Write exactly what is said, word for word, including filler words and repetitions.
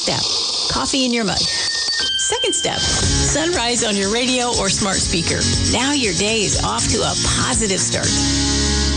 step, coffee in your mug. Second step, sunrise on your radio or smart speaker. Now your day is off to a positive start.